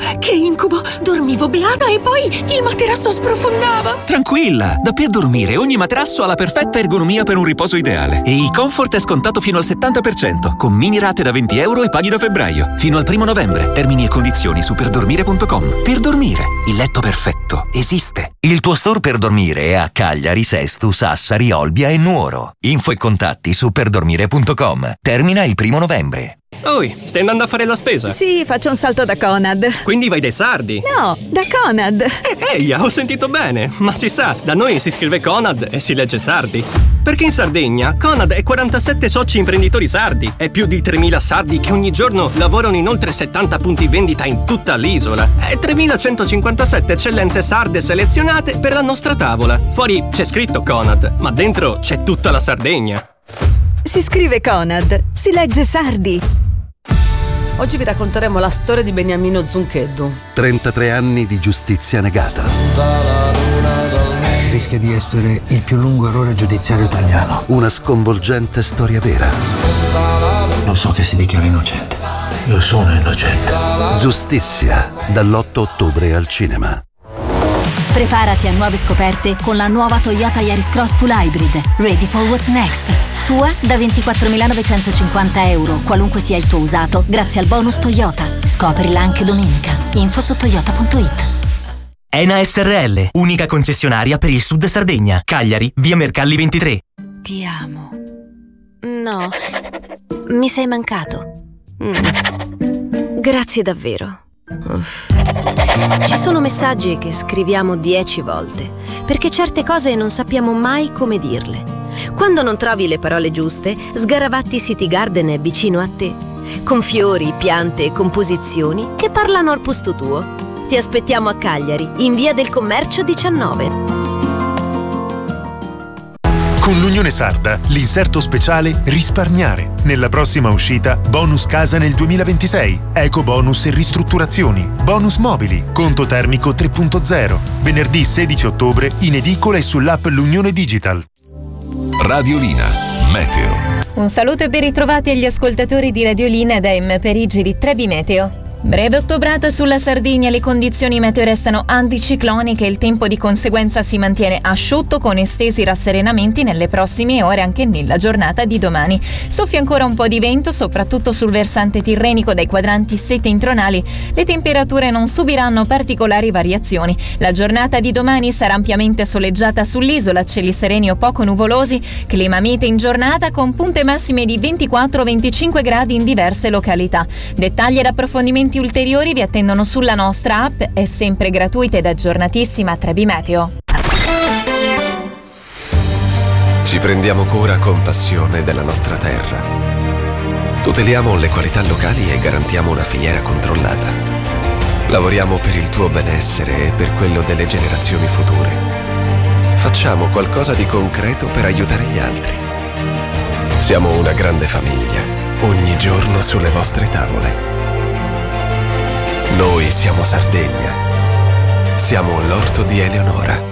che incubo! Dormivo beata e poi il materasso sprofondava! Tranquilla, da P-Dormire ogni materasso ha la perfetta ergonomia per un riposo ideale. E il comfort è scontato fino al 70%, con mini rate da €20 e paghi da febbraio. Fino al 1 novembre. Termini e condizioni su perdormire.com. Per dormire, il letto perfetto esiste. Il tuo store per dormire è a Cagliari, Sesto, Sassari, Olbia e Nuoro. Info e contatti su perdormire.com. Termina il 1 novembre. Oi, stai andando a fare la spesa? Sì, faccio un salto da Conad. Quindi vai dai sardi? No, da Conad. Ehi, ho sentito bene. Ma si sa, da noi si scrive Conad e si legge sardi. Perché in Sardegna Conad è 47 soci imprenditori sardi e più di 3.000 sardi che ogni giorno lavorano in oltre 70 punti vendita in tutta l'isola. E 3.157 eccellenze sarde selezionate per la nostra tavola. Fuori c'è scritto Conad, ma dentro c'è tutta la Sardegna. Si scrive Conad, si legge sardi. Oggi vi racconteremo la storia di Beniamino Zuncheddu. 33 anni di giustizia negata. Rischia di essere il più lungo errore giudiziario italiano. Una sconvolgente storia vera. Lo so che si dichiara innocente. Io sono innocente. Giustizia, dall'8 ottobre al cinema. Preparati a nuove scoperte con la nuova Toyota Yaris Cross Full Hybrid. Ready for what's next. Tua da €24.950, qualunque sia il tuo usato, grazie al bonus Toyota. Scoprila anche domenica. Info su toyota.it. Ena SRL, unica concessionaria per il Sud Sardegna. Cagliari, via Mercalli 23. Ti amo. No, mi sei mancato. Grazie davvero. Ci sono messaggi che scriviamo 10 volte, perché certe cose non sappiamo mai come dirle. Quando non trovi le parole giuste, Sgaravatti City Garden è vicino a te, con fiori, piante e composizioni che parlano al posto tuo. Ti aspettiamo a Cagliari, in via del Commercio 19. Con l'Unione Sarda, l'inserto speciale Risparmiare. Nella prossima uscita, bonus casa nel 2026, eco bonus e ristrutturazioni, bonus mobili, conto termico 3.0. Venerdì 16 ottobre in edicola e sull'app L'Unione Digital. Radiolina Meteo. Un saluto per i ritrovati agli ascoltatori di Radiolina da M. Perigi di Trebi Meteo. Breve ottobrata sulla Sardegna, le condizioni meteo restano anticicloniche e il tempo di conseguenza si mantiene asciutto con estesi rasserenamenti nelle prossime ore anche nella giornata di domani. Soffia ancora un po' di vento, soprattutto sul versante tirrenico dai quadranti settentrionali. Le temperature non subiranno particolari variazioni. La giornata di domani sarà ampiamente soleggiata sull'isola, cieli sereni o poco nuvolosi, clima mite in giornata con punte massime di 24-25 gradi in diverse località. Dettagli ed approfondimenti ulteriori vi attendono sulla nostra app, è sempre gratuita ed aggiornatissima Trebi Meteo. Ci prendiamo cura con passione della nostra terra. Tuteliamo le qualità locali e garantiamo una filiera controllata. Lavoriamo per il tuo benessere e per quello delle generazioni future. Facciamo qualcosa di concreto per aiutare gli altri. Siamo una grande famiglia, ogni giorno sulle vostre tavole. Noi siamo Sardegna. Siamo l'orto di Eleonora.